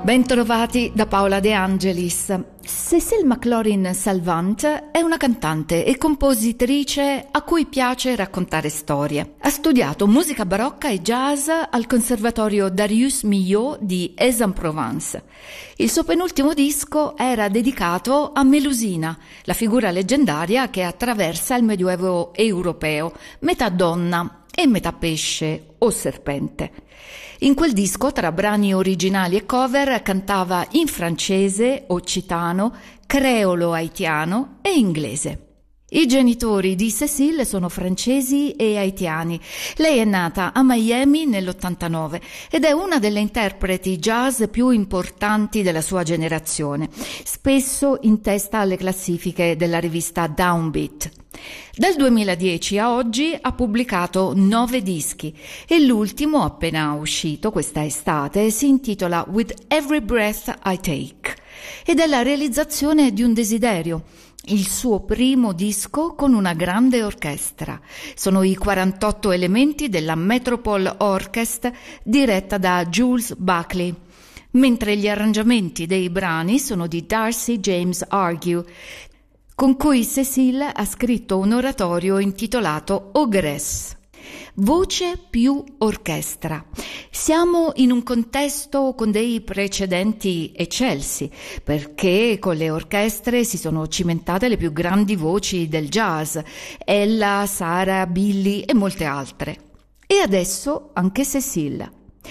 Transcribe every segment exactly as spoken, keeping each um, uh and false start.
Bentrovati da Paola De Angelis. Cécile McLorin-Salvant è una cantante e compositrice a cui piace raccontare storie. Ha studiato musica barocca e jazz al Conservatorio Darius Milhaud di Aix-en-Provence. Il suo penultimo disco era dedicato a Melusina, la figura leggendaria che attraversa il Medioevo europeo, metà donna e metà pesce o serpente. In quel disco, tra brani originali e cover, cantava in francese, occitano, creolo haitiano e inglese. I genitori di Cécile sono francesi e haitiani. Lei è nata a Miami nell'ottantanove ed è una delle interpreti jazz più importanti della sua generazione, spesso in testa alle classifiche della rivista Downbeat. Dal duemiladieci a oggi ha pubblicato nove dischi e l'ultimo, appena uscito questa estate, si intitola With Every Breath I Take ed è la realizzazione di un desiderio, il suo primo disco con una grande orchestra. Sono i quarantotto elementi della Metropole Orchestra diretta da Jules Buckley, mentre gli arrangiamenti dei brani sono di Darcy James Argue, con cui Cécile ha scritto un oratorio intitolato Ogress. Voce più orchestra. Siamo in un contesto con dei precedenti eccelsi, perché con le orchestre si sono cimentate le più grandi voci del jazz, Ella, Sarah, Billy e molte altre. E adesso anche Cécile.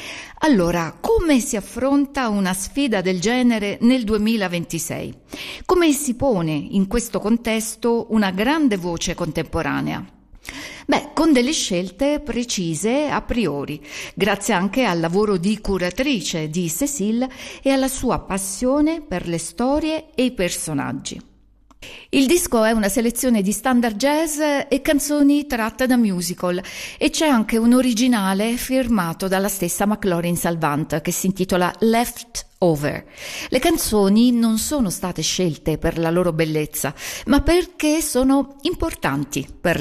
Allora, come si affronta una sfida del genere nel duemilaventisei? Come si pone in questo contesto una grande voce contemporanea? Beh, con delle scelte precise a priori, grazie anche al lavoro di curatrice di Cécile e alla sua passione per le storie e i personaggi. Il disco è una selezione di standard jazz e canzoni tratte da musical e c'è anche un originale firmato dalla stessa McLorin-Salvant che si intitola Left Over. Le canzoni non sono state scelte per la loro bellezza, ma perché sono importanti per